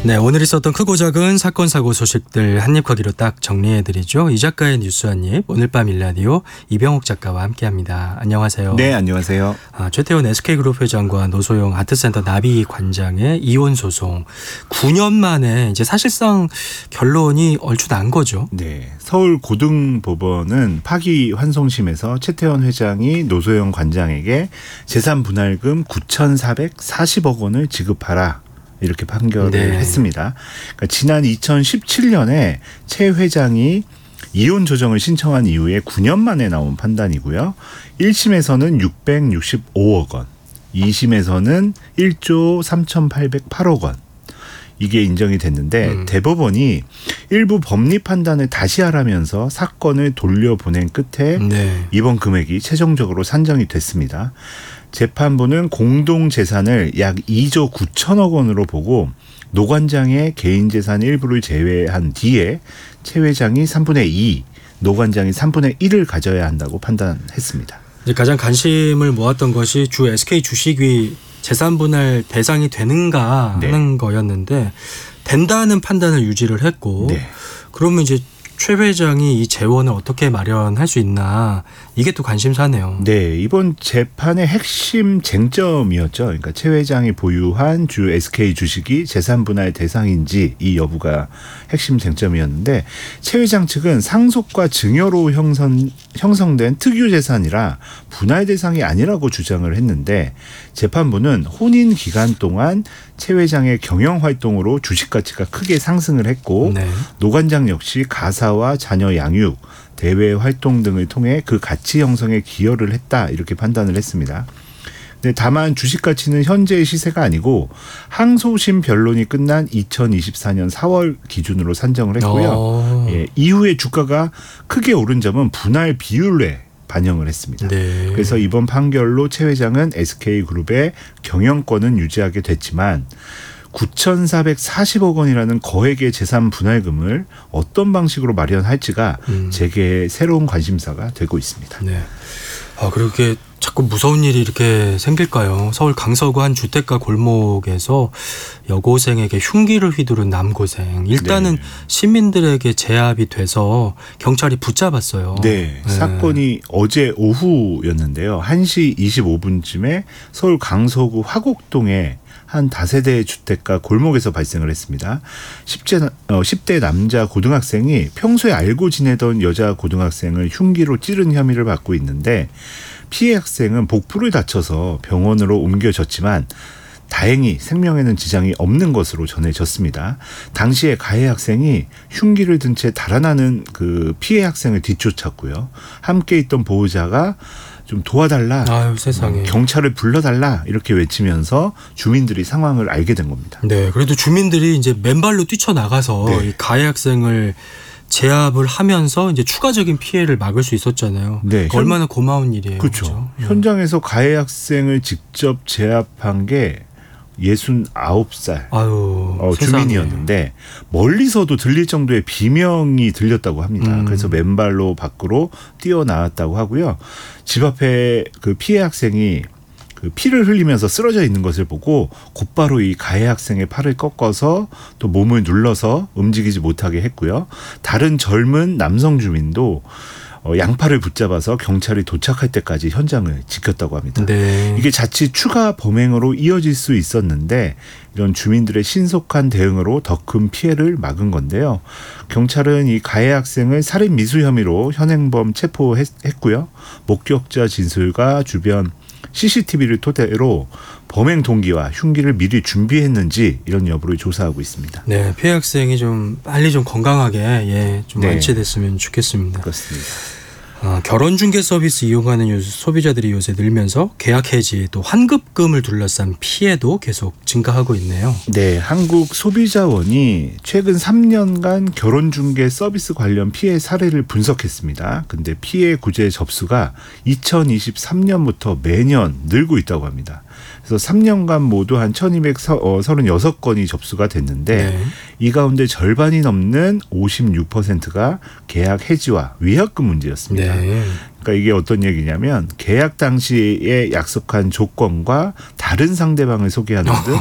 네, 오늘 있었던 크고 작은 사건 사고 소식들 한입하기로 딱 정리해드리죠. 이 작가의 뉴스 한입, 오늘 밤 일라디오 이병옥 작가와 함께합니다. 안녕하세요. 네, 안녕하세요. 최태원 SK그룹 회장과 노소영 아트센터 나비 관장의 이혼 소송 9년 만에 이제 사실상 결론이 얼추 난 거죠. 네, 서울 고등법원은 파기환송심에서 최태원 회장이 노소영 관장에게 재산 분할금 9,440억 원을 지급하라. 이렇게 판결을 했습니다. 그러니까 지난 2017년에 최 회장이 이혼 조정을 신청한 이후에 9년 만에 나온 판단이고요. 1심에서는 665억 원, 2심에서는 1조 3,808억 원. 이게 인정이 됐는데 대법원이 일부 법리 판단을 다시 하라면서 사건을 돌려보낸 끝에 이번 금액이 최종적으로 산정이 됐습니다. 재판부는 공동 재산을 약 2조 9천억 원으로 보고 노 관장의 개인 재산 일부를 제외한 뒤에 최 회장이 3분의 2, 노 관장이 3분의 1을 가져야 한다고 판단했습니다. 이제 가장 관심을 모았던 것이 주 SK 주식이 재산 분할 대상이 되는가 하는 거였는데 된다는 판단을 유지를 했고 그러면 이제 최 회장이 이 재원을 어떻게 마련할 수 있나 이게 또 관심사네요. 네, 이번 재판의 핵심 쟁점이었죠. 그러니까 최 회장이 보유한 주 SK 주식이 재산 분할 대상인지 이 여부가 핵심 쟁점이었는데 최 회장 측은 상속과 증여로 형성된 특유 재산이라 분할 대상이 아니라고 주장을 했는데 재판부는 혼인 기간 동안 최 회장의 경영 활동으로 주식 가치가 크게 상승을 했고 노 관장 역시 가사와 자녀 양육, 대외 활동 등을 통해 그 가치 형성에 기여를 했다 이렇게 판단을 했습니다. 네, 다만 주식 가치는 현재의 시세가 아니고 항소심 변론이 끝난 2024년 4월 기준으로 산정을 했고요. 이후에 주가가 크게 오른 점은 분할 비율에 반영을 했습니다. 그래서 이번 판결로 최 회장은 SK그룹의 경영권은 유지하게 됐지만 9,440억 원이라는 거액의 재산 분할금을 어떤 방식으로 마련할지가 제게 새로운 관심사가 되고 있습니다. 네. 그리고 이게 자꾸 무서운 일이 이렇게 생길까요? 서울 강서구 한 주택가 골목에서 여고생에게 흉기를 휘두른 남고생. 일단은 시민들에게 제압이 돼서 경찰이 붙잡았어요. 네. 사건이 어제 오후였는데요. 1시 25분쯤에 서울 강서구 화곡동에 한 다세대 주택가 골목에서 발생을 했습니다. 10대 남자 고등학생이 평소에 알고 지내던 여자 고등학생을 흉기로 찌른 혐의를 받고 있는데 피해 학생은 복부를 다쳐서 병원으로 옮겨졌지만 다행히 생명에는 지장이 없는 것으로 전해졌습니다. 당시에 가해 학생이 흉기를 든 채 달아나는 그 피해 학생을 뒤쫓았고요. 함께 있던 보호자가 좀 도와달라, 세상에. 경찰을 불러달라 이렇게 외치면서 주민들이 상황을 알게 된 겁니다. 네, 그래도 주민들이 이제 맨발로 뛰쳐나가서 이 가해 학생을 제압을 하면서 이제 추가적인 피해를 막을 수 있었잖아요. 얼마나 고마운 일이에요. 그렇죠. 현장에서 가해 학생을 직접 제압한 게 69살 주민이었는데 멀리서도 들릴 정도의 비명이 들렸다고 합니다. 그래서 맨발로 밖으로 뛰어나왔다고 하고요. 집 앞에 그 피해 학생이 그 피를 흘리면서 쓰러져 있는 것을 보고 곧바로 이 가해 학생의 팔을 꺾어서 또 몸을 눌러서 움직이지 못하게 했고요. 다른 젊은 남성 주민도 양팔을 붙잡아서 경찰이 도착할 때까지 현장을 지켰다고 합니다. 이게 자칫 추가 범행으로 이어질 수 있었는데 이런 주민들의 신속한 대응으로 더 큰 피해를 막은 건데요. 경찰은 이 가해 학생을 살인 미수 혐의로 현행범 체포했고요. 목격자 진술과 주변 CCTV를 토대로 범행 동기와 흉기를 미리 준비했는지 이런 여부를 조사하고 있습니다. 네, 피해 학생이 좀 빨리 좀 건강하게 좀 완치됐으면 좋겠습니다. 그렇습니다. 결혼 중개 서비스 이용하는 소비자들이 요새 늘면서 계약 해지 또 환급금을 둘러싼 피해도 계속 증가하고 있네요. 네, 한국소비자원이 최근 3년간 결혼 중개 서비스 관련 피해 사례를 분석했습니다. 근데 피해 구제 접수가 2023년부터 매년 늘고 있다고 합니다. 그래서 3년간 모두 한 1236건이 접수가 됐는데 이 가운데 절반이 넘는 56%가 계약 해지와 위약금 문제였습니다. 그러니까 이게 어떤 얘기냐면 계약 당시에 약속한 조건과 다른 상대방을 소개하는 등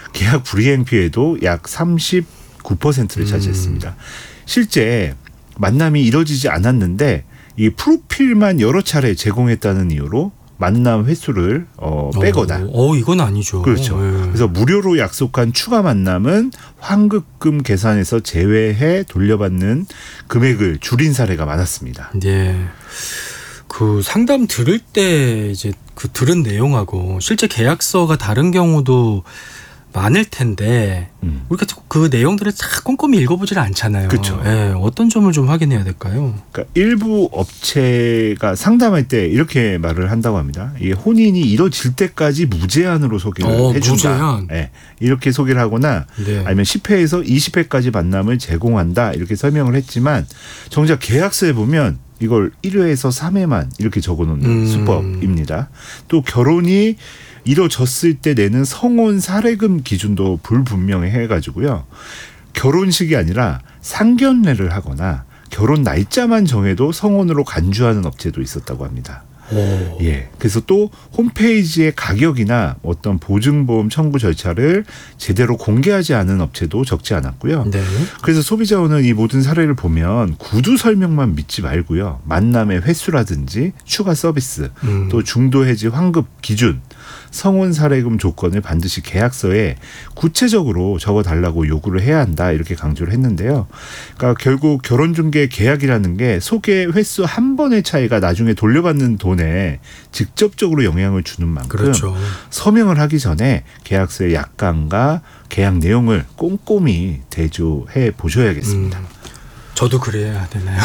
계약 불이행 피해도 약 39%를 차지했습니다. 실제 만남이 이뤄지지 않았는데 이 프로필만 여러 차례 제공했다는 이유로 만남 횟수를 빼거나. 이건 아니죠. 그렇죠. 그래서 무료로 약속한 추가 만남은 환급금 계산에서 제외해 돌려받는 금액을 줄인 사례가 많았습니다. 네. 그 상담 들을 때 이제 그 들은 내용하고 실제 계약서가 다른 경우도 많을 텐데 우리가 그 내용들을 다 꼼꼼히 읽어보질 않잖아요. 그렇죠. 네, 어떤 점을 좀 확인해야 될까요? 그러니까 일부 업체가 상담할 때 이렇게 말을 한다고 합니다. 이게 혼인이 이뤄질 때까지 무제한으로 소개를 해준다. 무제한. 네, 이렇게 소개를 하거나 네. 아니면 10회에서 20회까지 만남을 제공한다 이렇게 설명을 했지만 정작 계약서에 보면 이걸 1회에서 3회만 이렇게 적어놓는 수법입니다. 또 결혼이 이뤄졌을 때 내는 성혼 사례금 기준도 불분명해 해가지고요. 결혼식이 아니라 상견례를 하거나 결혼 날짜만 정해도 성혼으로 간주하는 업체도 있었다고 합니다. 예, 그래서 또 홈페이지의 가격이나 어떤 보증보험 청구 절차를 제대로 공개하지 않은 업체도 적지 않았고요. 네. 그래서 소비자원은 이 모든 사례를 보면 구두 설명만 믿지 말고요. 만남의 횟수라든지 추가 서비스, 또 중도 해지 환급 기준, 성혼 사례금 조건을 반드시 계약서에 구체적으로 적어달라고 요구를 해야 한다 이렇게 강조를 했는데요. 그러니까 결국 결혼중개 계약이라는 게 소개 횟수 한 번의 차이가 나중에 돌려받는 돈에 직접적으로 영향을 주는 만큼 그렇죠. 서명을 하기 전에 계약서의 약관과 계약 내용을 꼼꼼히 대조해 보셔야겠습니다. 저도 그래야 되나요?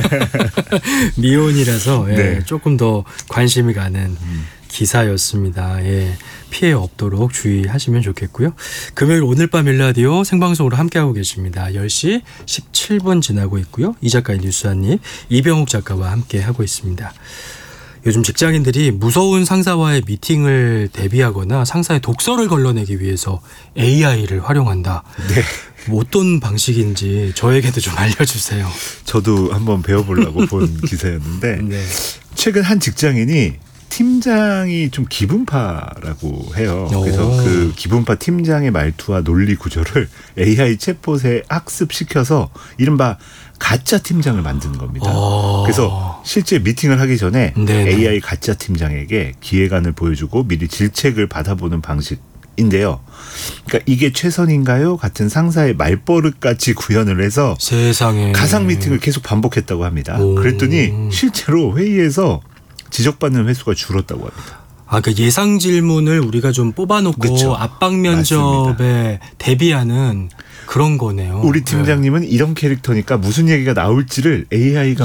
미혼이라서 네. 조금 더 관심이 가는 기사였습니다. 예, 피해 없도록 주의하시면 좋겠고요. 금요일 오늘 밤 일라디오 생방송으로 함께하고 계십니다. 10시 17분 지나고 있고요. 이 작가의 뉴스 한입 이병욱 작가와 함께하고 있습니다. 요즘 직장인들이 무서운 상사와의 미팅을 대비하거나 상사의 독설을 걸러내기 위해서 AI를 활용한다. 네. 어떤 방식인지 저에게도 좀 알려주세요. 저도 한번 배워보려고 본 기사였는데 네. 최근 한 직장인이 팀장이 좀 기분파라고 해요. 그래서 그 기분파 팀장의 말투와 논리 구조를 AI 챗봇에 학습시켜서 이른바 가짜 팀장을 만드는 겁니다. 그래서 실제 미팅을 하기 전에 네네. AI 가짜 팀장에게 기획안을 보여주고 미리 질책을 받아보는 방식인데요. 그러니까 이게 최선인가요? 같은 상사의 말버릇같이 구현을 해서 세상에. 가상 미팅을 계속 반복했다고 합니다. 그랬더니 실제로 회의에서 지적받는 횟수가 줄었다고 합니다. 그 예상 질문을 우리가 좀 뽑아놓고 그렇죠. 압박 면접에 맞습니다. 대비하는 그런 거네요. 우리 팀장님은 이런 캐릭터니까 무슨 얘기가 나올지를 AI가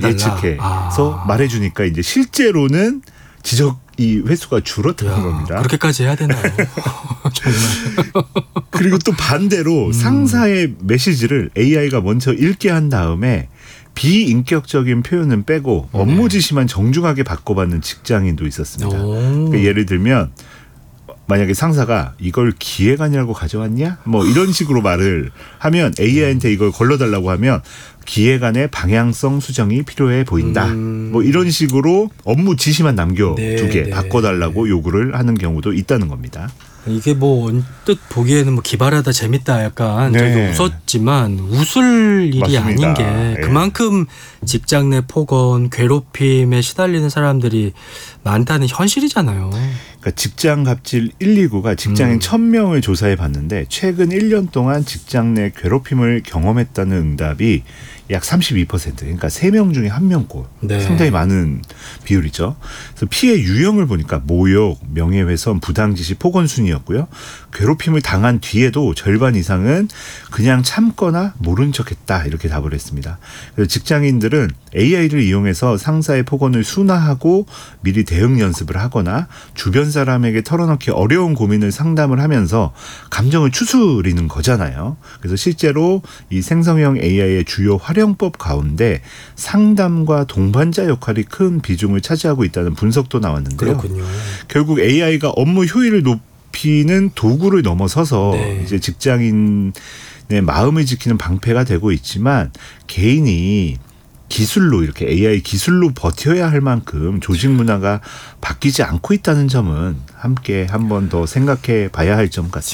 예측해서 말해주니까 이제 실제로는 이 횟수가 줄었다는 겁니다. 그렇게까지 해야 되나요? 정말. 그리고 또 반대로 상사의 메시지를 AI가 먼저 읽게 한 다음에 비인격적인 표현은 빼고 업무 지시만 정중하게 바꿔받는 직장인도 있었습니다. 그러니까 예를 들면 만약에 상사가 이걸 기획안이라고 가져왔냐? 뭐 이런 식으로 말을 하면 AI한테 이걸 걸러달라고 하면 기획안의 방향성 수정이 필요해 보인다. 뭐 이런 식으로 업무 지시만 남겨두게 바꿔달라고 요구를 하는 경우도 있다는 겁니다. 이게 뭐 언뜻 보기에는 뭐 기발하다 재밌다 약간 저희도 웃었지만 웃을 일이 맞습니다. 아닌 게 그만큼 직장 내 폭언 괴롭힘에 시달리는 사람들이 많다는 현실이잖아요. 그러니까 직장 갑질 129가 직장인 1000명을 조사해 봤는데 최근 1년 동안 직장 내 괴롭힘을 경험했다는 응답이 약 32%, 그러니까 3명 중에 1명꼴. 네. 상당히 많은 비율이죠. 그래서 피해 유형을 보니까 모욕, 명예훼손, 부당지시, 폭언 순이었고요. 괴롭힘을 당한 뒤에도 절반 이상은 그냥 참거나 모른 척했다 이렇게 답을 했습니다. 그래서 직장인들은 AI를 이용해서 상사의 폭언을 순화하고 미리 대응 연습을 하거나 주변 사람에게 털어놓기 어려운 고민을 상담을 하면서 감정을 추스리는 거잖아요. 그래서 실제로 이 생성형 AI의 주요 활용법 가운데 상담과 동반자 역할이 큰 비중을 차지하고 있다는 분석도 나왔는데요. 그렇군요. 결국 AI가 업무 효율을 높이는 도구를 넘어서서 이제 직장인의 마음을 지키는 방패가 되고 있지만 개인이 기술로 이렇게 AI 기술로 버텨야 할 만큼 조직 문화가 바뀌지 않고 있다는 점은 함께 한 번 더 생각해 봐야 할 점 같습니다.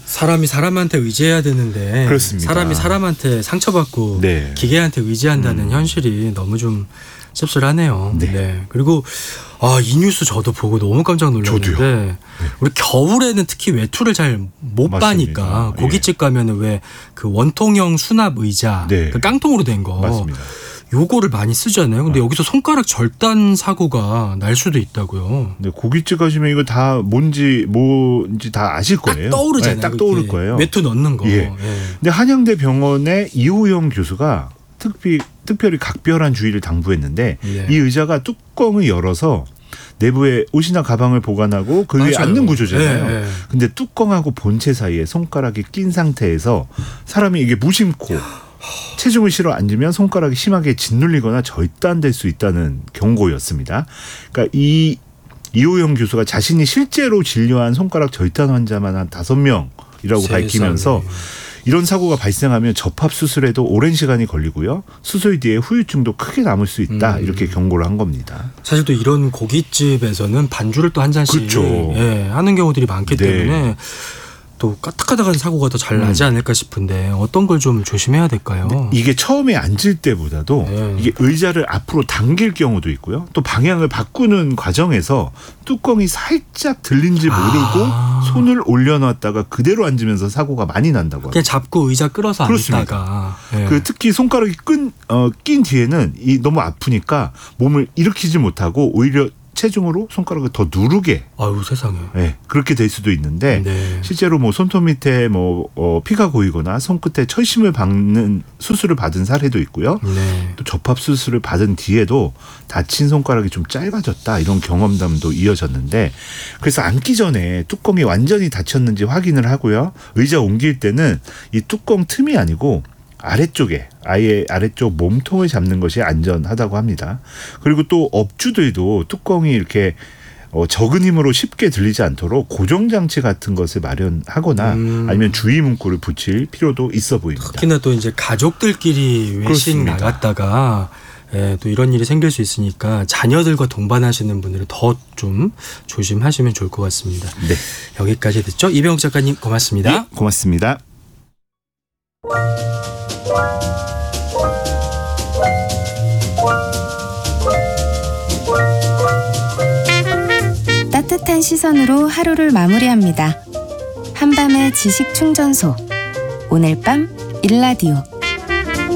사람이 사람한테 의지해야 되는데 그렇습니다. 사람이 사람한테 상처받고 네. 기계한테 의지한다는 현실이 너무 좀 씁쓸하네요. 네. 네. 그리고 이 뉴스 저도 보고 너무 깜짝 놀랐는데 네. 우리 겨울에는 특히 외투를 잘 못 봐니까 고깃집 가면은 왜 그 원통형 수납 의자 네. 그 깡통으로 된 거 맞습니다. 요거를 많이 쓰잖아요. 근데 여기서 손가락 절단 사고가 날 수도 있다고요. 네, 고깃집 가시면 이거 다 뭔지 다 아실 거예요. 딱 떠오르잖아요. 네, 딱 떠오를 거예요. 외투 넣는 거. 예. 근데 한양대 병원의 이호영 교수가 특별히 각별한 주의를 당부했는데 이 의자가 뚜껑을 열어서 내부에 옷이나 가방을 보관하고 그 위에 앉는 구조잖아요. 근데 뚜껑하고 본체 사이에 손가락이 낀 상태에서 사람이 이게 무심코 체중을 실어 앉으면 손가락이 심하게 짓눌리거나 절단될 수 있다는 경고였습니다. 그러니까 이호영 교수가 자신이 실제로 진료한 손가락 절단 환자만 한 5명이라고 밝히면서 이런 사고가 발생하면 접합 수술에도 오랜 시간이 걸리고요. 수술 뒤에 후유증도 크게 남을 수 있다. 이렇게 경고를 한 겁니다. 사실 또 이런 고깃집에서는 반주를 또 한 잔씩 그렇죠. 하는 경우들이 많기 때문에 또 까딱하다간 사고가 더 잘 나지 않을까 싶은데 어떤 걸 좀 조심해야 될까요? 이게 처음에 앉을 때보다도 이게 의자를 앞으로 당길 경우도 있고요. 또 방향을 바꾸는 과정에서 뚜껑이 살짝 들린지 모르고 손을 올려놨다가 그대로 앉으면서 사고가 많이 난다고 합니다. 그냥 잡고 의자 끌어서 앉다가. 그 특히 손가락이 낀 뒤에는 너무 아프니까 몸을 일으키지 못하고 오히려 체중으로 손가락을 더 누르게. 아유 세상에. 네, 그렇게 될 수도 있는데 실제로 손톱 밑에 피가 고이거나 손끝에 철심을 박는 수술을 받은 사례도 있고요. 또 접합 수술을 받은 뒤에도 다친 손가락이 좀 짧아졌다 이런 경험담도 이어졌는데 그래서 앉기 전에 뚜껑이 완전히 닫혔는지 확인을 하고요. 의자 옮길 때는 이 뚜껑 틈이 아니고 아래쪽에 아예 아래쪽 몸통을 잡는 것이 안전하다고 합니다. 그리고 또 업주들도 뚜껑이 이렇게 적은 힘으로 쉽게 들리지 않도록 고정장치 같은 것을 마련하거나 아니면 주의 문구를 붙일 필요도 있어 보입니다. 특히나 또 이제 가족들끼리 외식 나갔다가 또 이런 일이 생길 수 있으니까 자녀들과 동반하시는 분들은 더 좀 조심하시면 좋을 것 같습니다. 네. 여기까지 듣죠. 이병욱 작가님 고맙습니다. 네, 고맙습니다. 따뜻한 시선으로 하루를 마무리합니다. 한밤의 지식 충전소. 오늘 밤 일라디오.